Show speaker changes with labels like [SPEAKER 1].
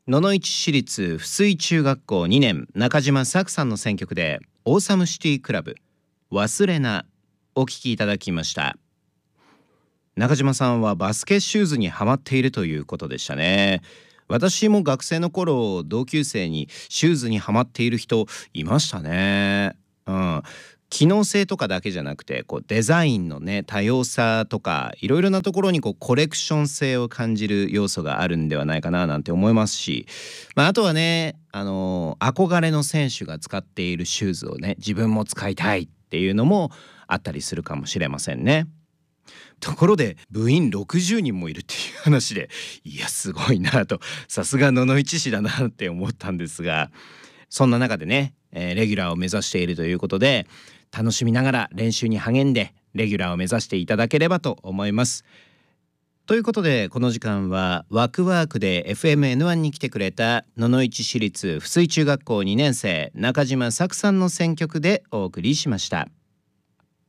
[SPEAKER 1] 野々市市立翡翠中学校2年中島咲さんの選曲でオーサムシティクラブ忘れなお聴きいただきました。中島さんはバスケシューズにハマっているということでしたね。私も学生の頃同級生にシューズにハマっている人いましたね。機能性とかだけじゃなくてデザインのね多様さとかいろいろなところにコレクション性を感じる要素があるんではないかななんて思いますし、あとはね憧れの選手が使っているシューズをね自分も使いたいっていうのもあったりするかもしれませんね。ところで部員60人もいるっていう話で、いやすごいなと、さすが野々市市だなって思ったんですが、そんな中でね、レギュラーを目指しているということで楽しみながら練習に励んでレギュラーを目指していただければと思います。ということでこの時間はワクワークで FMN1 に来てくれた野々市市立翡翠中学校2年生中島咲さんの選曲でお送りしました。